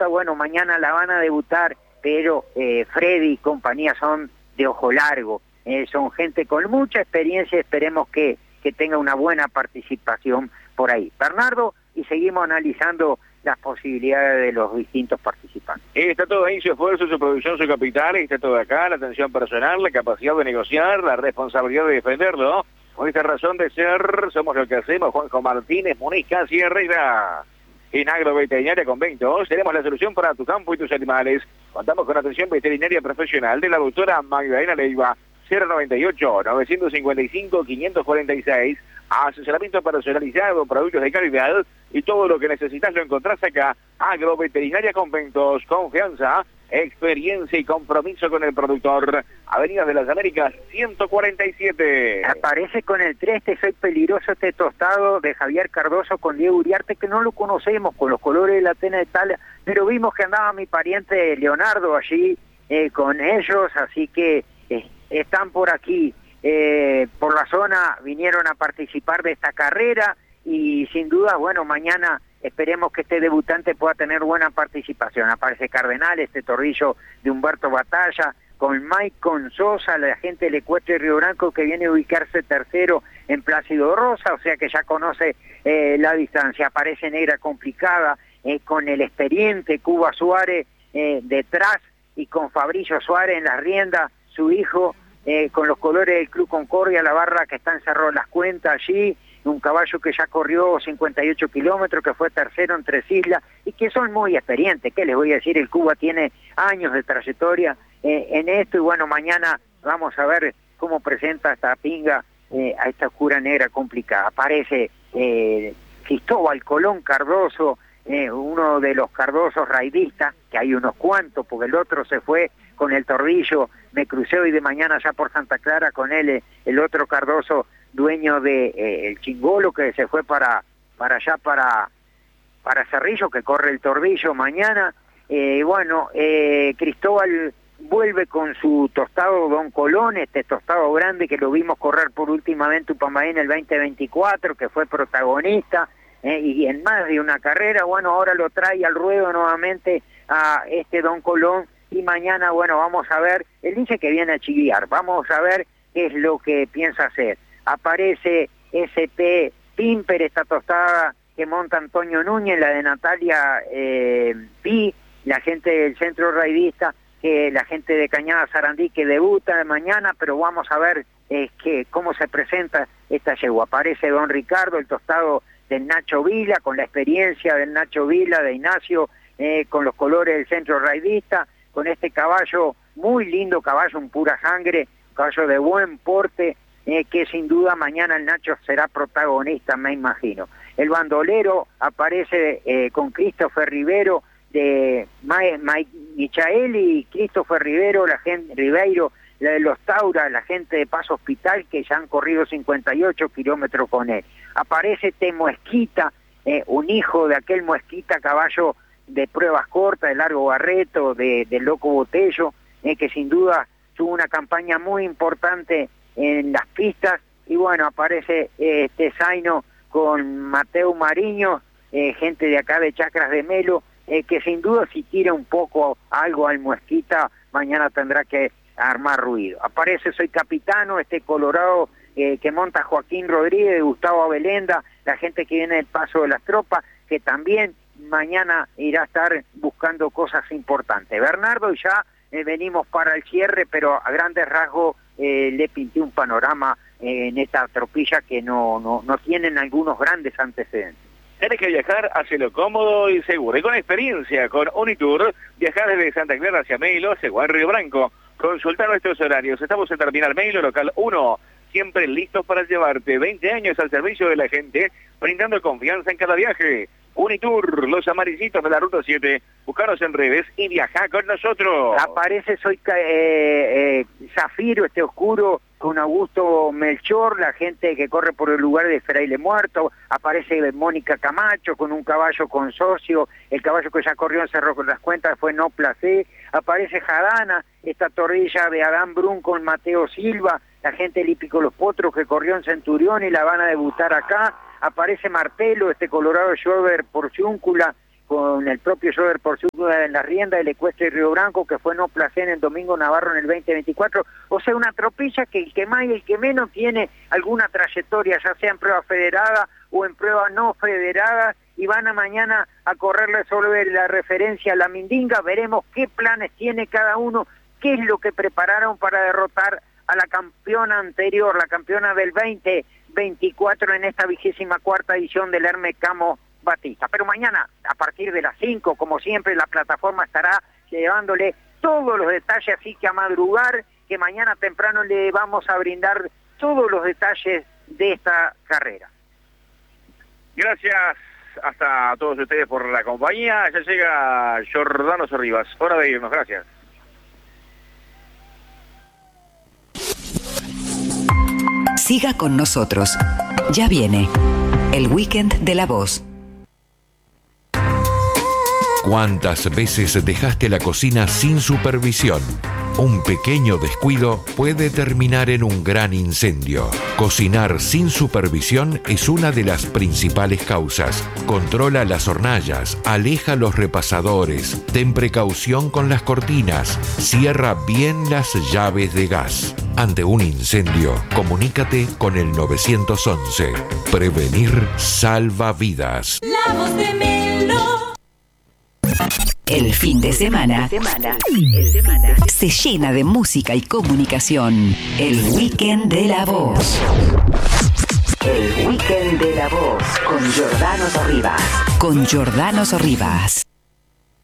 Toyota, bueno, mañana la van a debutar, pero Freddy y compañía son de ojo largo, son gente con mucha experiencia, esperemos que tenga una buena participación por ahí. Bernardo, y seguimos analizando las posibilidades de los distintos participantes. Está todo ahí, su esfuerzo, su producción, su capital, está todo acá, la atención personal, la capacidad de negociar, la responsabilidad de defenderlo. Con esta razón de ser, somos lo que hacemos. Juanjo Martínez, Mónica Herrera. En Agroveterinaria Conventos tenemos la solución para tu campo y tus animales. Contamos con atención veterinaria profesional de la doctora Magdalena Leiva. 098-955-546, asesoramiento personalizado, productos de calidad y todo lo que necesitas lo encontrás acá. Agroveterinaria Conventos, confianza, experiencia y compromiso con el productor. Avenida de las Américas, 147. Aparece con el 3, Soy Peligroso, este tostado de Javier Cardoso con Diego Uriarte, que no lo conocemos, con los colores de la Tena de Italia, pero vimos que andaba mi pariente Leonardo allí con ellos, así que están por aquí, por la zona, vinieron a participar de esta carrera y sin duda, bueno, mañana esperemos que este debutante pueda tener buena participación. Aparece Cardenal, este torrillo de Humberto Batalla, con Maicon Sosa, la gente del Ecuestre Río Branco, que viene a ubicarse tercero en Plácido Rosa, o sea que ya conoce la distancia. Aparece Negra Complicada, con el experiente Cuba Suárez detrás y con Fabricio Suárez en la rienda, su hijo, con los colores del Club Concordia, la barra que está en Cerro de las Cuentas allí, un caballo que ya corrió 58 kilómetros, que fue tercero en Tres Islas, y que son muy experientes. ¿Qué les voy a decir? El Cuba tiene años de trayectoria en esto, y bueno, mañana vamos a ver cómo presenta esta pinga a esta oscura negra complicada. Aparece Cristóbal Colón Cardoso, uno de los Cardosos raidistas, que hay unos cuantos, porque el otro se fue con el torrillo, me crucé hoy de mañana ya por Santa Clara con él, el otro Cardoso, dueño de el Chingolo, que se fue para allá, para Cerrillo, que corre el torrillo mañana. Bueno, Cristóbal vuelve con su tostado Don Colón, este tostado grande que lo vimos correr por últimamente Upambaí en el 2024, que fue protagonista, y en más de una carrera. Bueno, ahora lo trae al ruedo nuevamente a este Don Colón, y mañana, bueno, vamos a ver, él dice que viene a chiviar, vamos a ver qué es lo que piensa hacer. Aparece SP Pimper, esta tostada que monta Antonio Núñez, la de Natalia Pi, la gente del Centro Raidista, la gente de Cañada Sarandí, que debuta de mañana, pero vamos a ver cómo se presenta esta yegua. Aparece Don Ricardo, el tostado del Nacho Vila, con la experiencia del Nacho Vila, de Ignacio, con los colores del Centro Raidista, con este caballo, muy lindo caballo, un pura sangre, un caballo de buen porte, que sin duda mañana el Nacho será protagonista, me imagino. El bandolero aparece con Christopher Rivero, de Michaeli y Christopher Rivero, la gente Ribeiro, la de los Taura, la gente de Paso Hospital, que ya han corrido 58 kilómetros con él. Aparece Muesquita, un hijo de aquel Muesquita, caballo de pruebas cortas, de Largo Barreto, de Loco Botello, que sin duda tuvo una campaña muy importante en las pistas. Y bueno, aparece Zaino con Mateo Mariño, gente de acá de Chacras de Melo, que sin duda si tira un poco algo al Muesquita, mañana tendrá que armar ruido. Aparece Soy Capitano, este colorado que monta Joaquín Rodríguez, Gustavo Abelenda, la gente que viene del Paso de las Tropas, que también mañana irá a estar buscando cosas importantes. Bernardo, y ya venimos para el cierre, pero a grandes rasgos le pinté un panorama en esta tropilla que no tienen algunos grandes antecedentes. Tienes que viajar, hacelo cómodo y seguro. Y con experiencia, con Unitour, viajar desde Santa Clara hacia Melo, Seguán, Río Branco. Consulta nuestros horarios. Estamos en Terminal Melo, local 1. Siempre listos para llevarte 20 años al servicio de la gente, brindando confianza en cada viaje. Unitour, los amarillitos de la Ruta 7. Buscaros en redes y viaja con nosotros. Aparece Soy Zafiro, este oscuro, con Augusto Melchor, la gente que corre por el lugar de Fraile Muerto. Aparece Mónica Camacho con un caballo consorcio, el caballo que ya corrió en Cerro con las Cuentas fue No Placé. Aparece Jadana, esta torrilla de Adán Brun con Mateo Silva, la gente del Hípico Los Potros que corrió en Centurión y la van a debutar acá. Aparece Martelo, este colorado Schober por Ciúncula, con el propio Joder Porciúncula en la rienda del Ecuestre Río Branco, que fue no placé en el Domingo Navarro en el 2024. O sea, una tropilla que el que más y el que menos tiene alguna trayectoria, ya sea en prueba federada o en prueba no federada, y van a mañana a correrle sobre la referencia a la Mindinga. Veremos qué planes tiene cada uno, qué es lo que prepararon para derrotar a la campeona anterior, la campeona del 2024 en esta 24ª edición del Hermes Camo Batista. Pero mañana, a partir de las 5, como siempre, la plataforma estará llevándole todos los detalles, así que a madrugar, que mañana temprano le vamos a brindar todos los detalles de esta carrera. Gracias a todos ustedes por la compañía. Ya llega Jordano Sorribas. Hora de irnos. Gracias. Siga con nosotros. Ya viene el Weekend de La Voz. ¿Cuántas veces dejaste la cocina sin supervisión? Un pequeño descuido puede terminar en un gran incendio. Cocinar sin supervisión es una de las principales causas. Controla las hornallas, aleja los repasadores, ten precaución con las cortinas, cierra bien las llaves de gas. Ante un incendio, comunícate con el 911. Prevenir salva vidas. La Voz de Melo. El fin de semana se llena de música y comunicación. El Weekend de La Voz. El Weekend de La Voz con Jordano Sorribas.